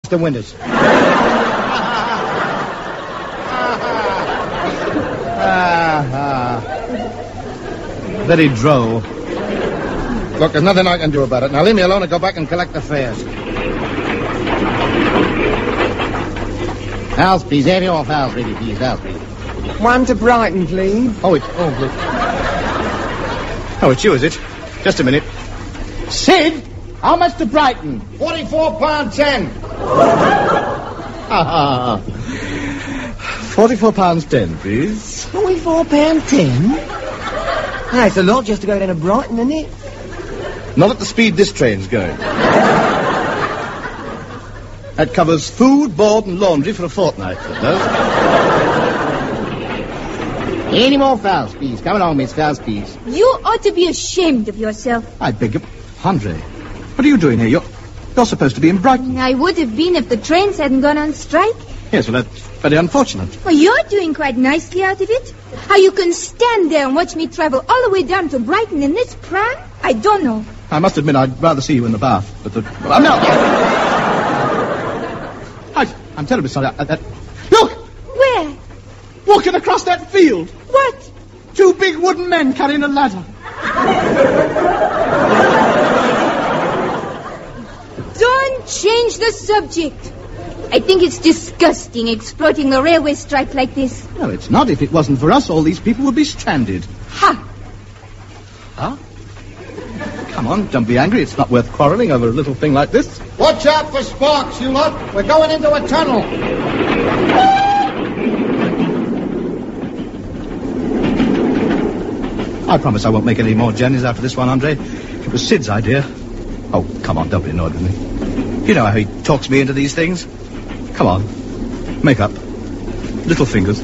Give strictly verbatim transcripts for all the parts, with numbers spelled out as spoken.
the Winters. ah, ah. Very droll. Look, there's nothing I can do about it. Now leave me alone and go back and collect the fares. Fowls, please. Have your fowls ready, please. Fowls, please. One to Brighton, please. Oh, it's... Oh, look. Oh, it's you, is it? Just a minute. Sid, how much to Brighton? Forty-four pound ten. Ah, Forty-four pounds ten, please. Forty-four pound ten? That's a lot just to go down to Brighton, isn't it? Not at the speed this train's going. That covers food, board, and laundry for a fortnight, that does. Any more fowls, please? Come along, Miss Fowls, please. You ought to be ashamed of yourself. I beg your... Andre, what are you doing here? You're, you're supposed to be in Brighton. I would have been if the trains hadn't gone on strike. Yes, well, that's very unfortunate. Well, you're doing quite nicely out of it. How you can stand there and watch me travel all the way down to Brighton in this pram, I don't know. I must admit, I'd rather see you in the bath. But the... Well, I'm not... I, I'm terribly sorry. I, I, look! Where? Walking across that field. What? Two big wooden men carrying a ladder. Don't change the subject. I think it's disgusting exploiting the railway strike like this. No, it's not. If it wasn't for us, all these people would be stranded. Ha! Huh? Come on, don't be angry. It's not worth quarrelling over a little thing like this. Watch out for sparks, you lot. We're going into a tunnel. I promise I won't make any more journeys after this one, Andre. It was Sid's idea. Oh, come on, don't be annoyed with me. You know how he talks me into these things. Come on. Make up. Little fingers.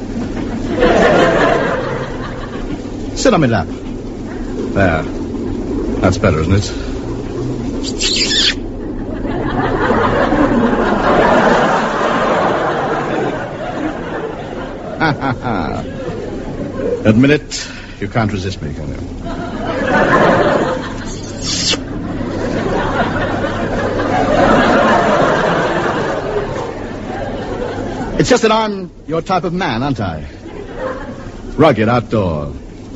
Sit on my lap. There. That's better, isn't it? Ha ha ha. Admit it. You can't resist me, can you? It's just that I'm your type of man, aren't I? Rugged, outdoor.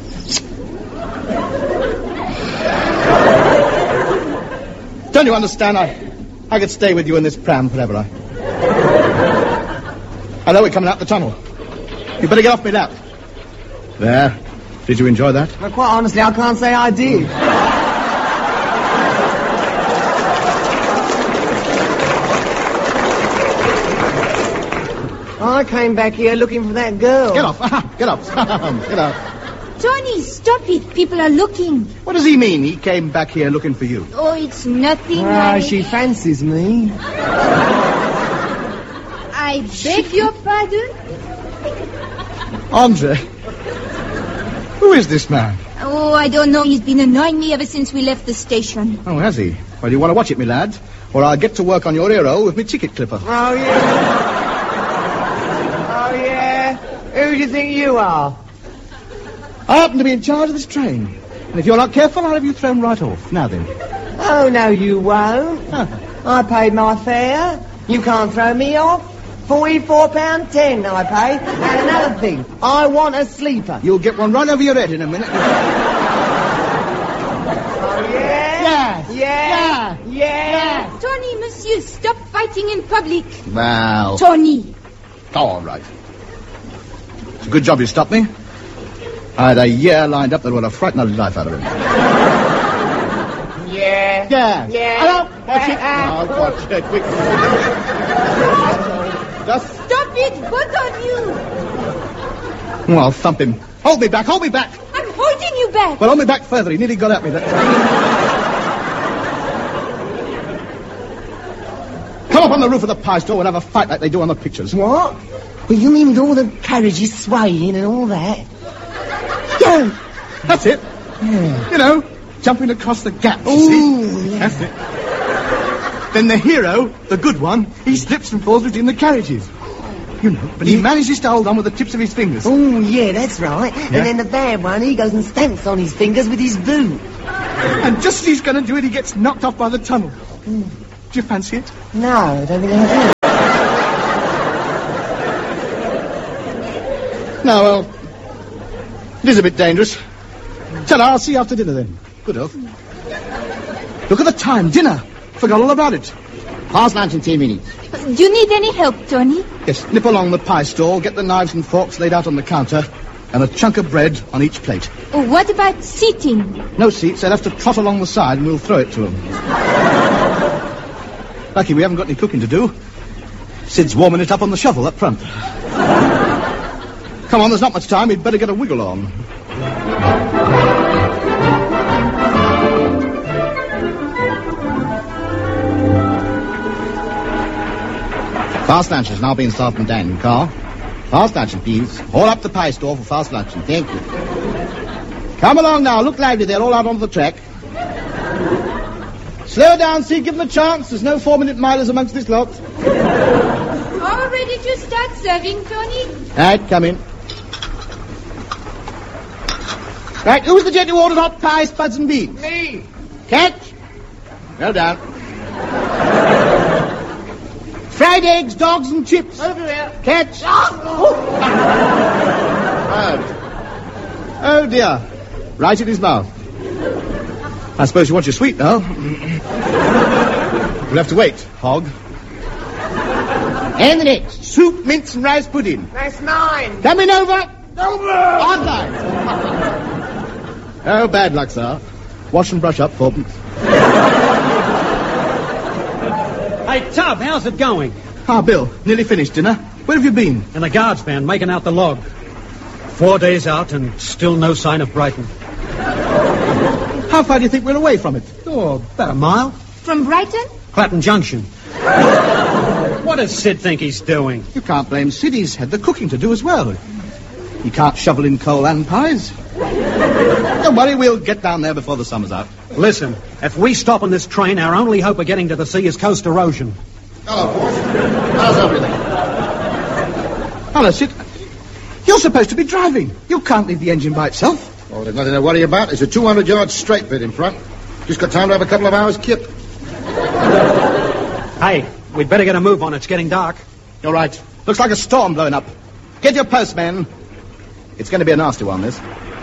Don't you understand? I, I could stay with you in this pram forever. I, I know we're coming out the tunnel. You better get off me lap. There. Did you enjoy that? Well, quite honestly, I can't say I did. I came back here looking for that girl. Get off. Get off. Get off. Tony, stop it. People are looking. What does he mean, he came back here looking for you? Oh, it's nothing. Ah, I... she fancies me. I beg your pardon? Andre, who is this man? Oh, I don't know. He's been annoying me ever since we left the station. Oh, has he? Well, you want to watch it, me lad? Or I'll get to work on your hero with me ticket clipper. Oh, yeah. Oh, yeah. Who do you think you are? I happen to be in charge of this train. And if you're not careful, I'll have you thrown right off. Now then. Oh, no, you won't. Huh. I paid my fare. You can't throw me off. Forty-four pound ten I pay. And another thing, I want a sleeper. You'll get one right over your head in a minute. Oh, yeah? Yes. Yeah. Yeah. Yeah. Tony, monsieur, stop fighting in public. Well. Tony. Oh, all right. It's a good job you stopped me. I had a year lined up that would have frightened the life out of him. Yeah. Yeah. Yeah. Hello. Watch it. Uh, uh. Oh, watch it. Quick. Just... Stop it, both of you. Oh, I'll thump him. Hold me back. Hold me back. I'm holding you back. Well, hold me back further. He nearly got at me. That... Come up on the roof of the pie store and have a fight like they do on the pictures. What? Well, you mean with all the carriages swaying and all that? Yeah. That's it. Yeah. You know, jumping across the gap. you Ooh, see? yeah. That's it. Then the hero, the good one, he slips and falls between the carriages. You know, but he manages to hold on with the tips of his fingers. Oh, yeah, that's right. Yeah. And then the bad one, he goes and stamps on his fingers with his boot. And just as he's going to do it, he gets knocked off by the tunnel. Mm. Do you fancy it? No, I don't think I do. No, well, it is a bit dangerous. Tell her I'll see you after dinner then. Good health. Look at the time, dinner. Forgot all about it. Past lunch in ten minutes. Do you need any help, Tony? Yes, nip along the pie stall, get the knives and forks laid out on the counter, and a chunk of bread on each plate. Oh, what about seating? No seats, they'll have to trot along the side and we'll throw it to them. Lucky we haven't got any cooking to do. Sid's warming it up on the shovel up front. Come on, there's not much time, we'd better get a wiggle on. Fast lunch has now been served and done, Carl. Fast luncheon, please. All up the pie store for fast luncheon. Thank you. Come along now. Look lively. They're all out onto the track. Slow down, Sid. Give them a chance. There's no four-minute milers amongst this lot. All ready to start serving, Tony? Right, come in. Right, who's the gent who ordered hot pie, spuds and beans? Me. Catch. Well done. Fried eggs, dogs and chips. Over here. Catch. Oh. Oh, dear. Right in his mouth. I suppose you want your sweet now. We'll have to wait, Hog. And the next. Soup, mince and rice pudding. That's mine. Coming over. Over. Online. Oh, bad luck, sir. Wash and brush up, fourpence. Hey, Tub, how's it going? Ah, Bill, nearly finished dinner. Where have you been? In the guards van, making out the log. Four days out and still no sign of Brighton. How far do you think we're away from it? Oh, about a mile. From Brighton? Clapton Junction. What does Sid think he's doing? You can't blame Sid. He's had the cooking to do as well. He can't shovel in coal and pies. Don't worry, we'll get down there before the summer's out. Listen, if we stop on this train, our only hope of getting to the sea is coast erosion. Hello, boss. How's everything? Hello, Sid. You're supposed to be driving. You can't leave the engine by itself. Oh, there's nothing to worry about. There's a two hundred yard straight bit in front. Just got time to have a couple of hours kip. Hey, we'd better get a move on. It's getting dark. You're right. Looks like a storm blowing up. Get your post, men. It's going to be a nasty one, this.